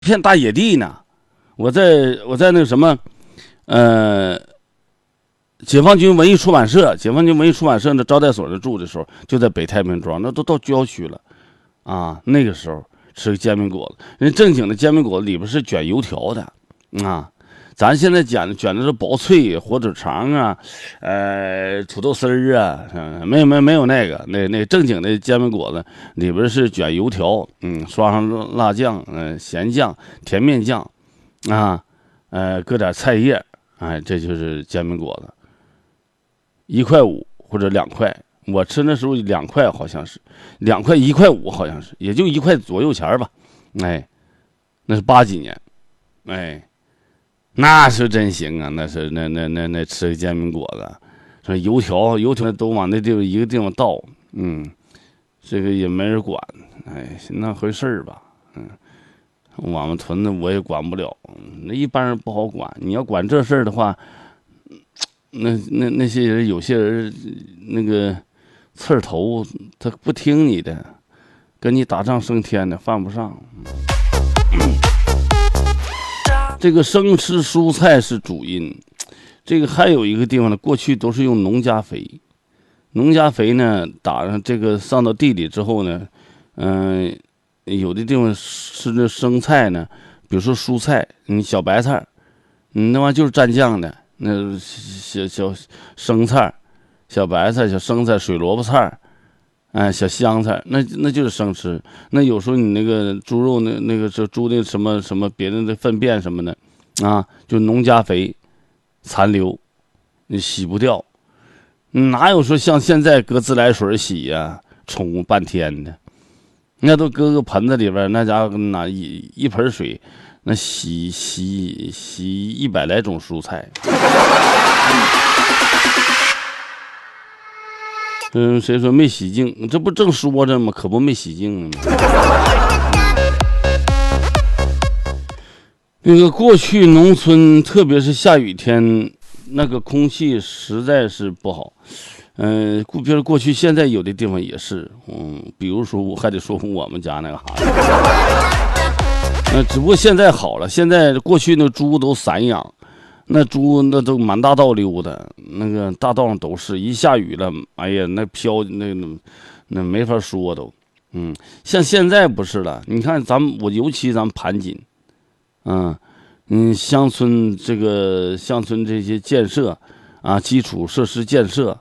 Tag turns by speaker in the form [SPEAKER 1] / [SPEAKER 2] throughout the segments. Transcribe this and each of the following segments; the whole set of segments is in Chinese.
[SPEAKER 1] 片大野地呢。我在那个什么，解放军文艺出版社那招待所那住的时候，就在北太平庄，那都到郊区了啊。那个时候吃个煎饼果子，人正经的煎饼果子里边是卷油条的啊。咱现在卷的是薄脆、火腿肠啊，土豆丝儿啊，没有那正经的煎饼果子里边是卷油条，刷上辣酱，咸酱、甜面酱，啊，搁点菜叶，这就是煎饼果子，1块5或者2块，我吃那时候2块，好像是2块1块5，好像是也就1块左右钱吧，那是80几年，那是真行啊！那是那吃个煎饼果子，说油条都往那地方一个地方倒，这个也没人管，那回事儿吧，我们屯子我也管不了，那一般人不好管。你要管这事儿的话，那些人，有些人那个刺儿头，他不听你的，跟你打仗升天的，犯不上。这个生吃蔬菜是主因，这个还有一个地方呢，过去都是用农家肥，农家肥呢打上这个上到地里之后呢，有的地方是那生菜呢，比如说蔬菜，你小白菜，那玩意就是蘸酱的，那小生菜、小白菜、小生菜、水萝卜菜，小香菜，那就是生吃。那有时候你那个猪肉那个猪的什么别人的粪便什么的，就农家肥残留，你洗不掉。哪有说像现在搁自来水洗呀，冲半天的？那都搁个盆子里边，那家伙拿一盆水，那洗100来种蔬菜。谁说没洗净？这不正说着吗？可不没洗净呢吗？那个过去农村，特别是下雨天，那个空气实在是不好。比如过去，现在有的地方也是，比如说我还得说我们家那个只不过现在好了，现在过去那猪都散养。那猪那都满大道溜达，那个大道上都是一下雨了，哎呀，那飘那没法说都，像现在不是了。你看尤其咱们盘锦，乡村这些建设基础设施建设，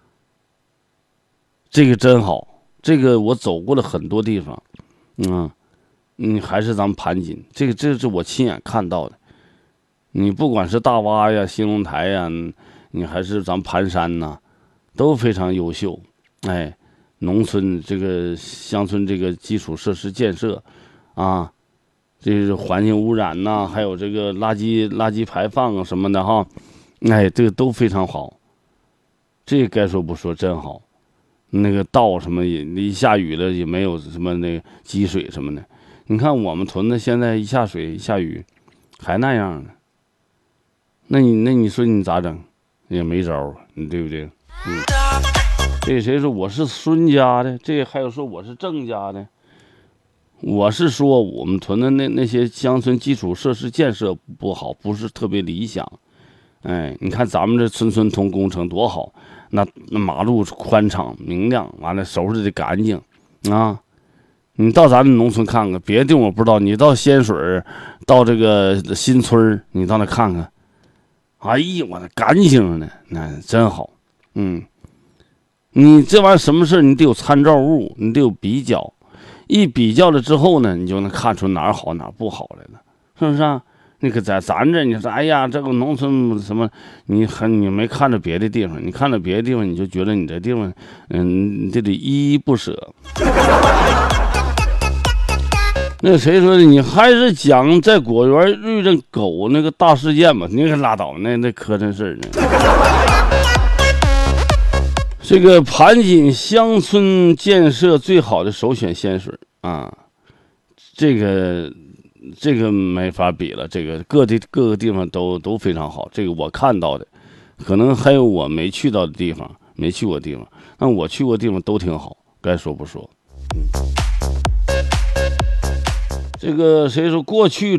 [SPEAKER 1] 这个真好。这个我走过了很多地方，还是咱们盘锦，这是我亲眼看到的。你不管是大洼呀、兴隆台呀，你还是咱盘山呐，都非常优秀。农村这个乡村这个基础设施建设，这是环境污染呐，还有这个垃圾排放什么的哈，这个都非常好。这该说不说，真好。那个道什么也一下雨了也没有什么那个积水什么的。你看我们屯子现在一下水一下雨还那样呢。那你说你咋整？也没招，你对不对？这谁说我是孙家的？这还有说我是郑家的？我是说我们屯的那些乡村基础设施建设不好，不是特别理想。你看咱们这村通工程多好，那马路宽敞明亮，完了收拾的干净你到咱们农村看看，别的地方我不知道，你到仙水，到这个新村，你到那看看。哎呀，我的干净呢，那真好。你这玩意儿什么事你得有参照物，你得有比较，一比较了之后呢，你就能看出哪儿好哪儿不好来了，是不是啊？那个在咱这，你说哎呀，这个农村什么，你没看着别的地方，你看着别的地方，你就觉得你这地方，你得依依不舍。那谁说的？你还是讲在果园遇着狗那个大事件吧？你可拉倒，那磕碜事儿呢。这个盘锦乡村建设最好的首选仙水这个没法比了。这个各个地方都非常好。这个我看到的，可能还有我没去到的地方，没去过的地方，但我去过的地方都挺好。该说不说。这个谁说过去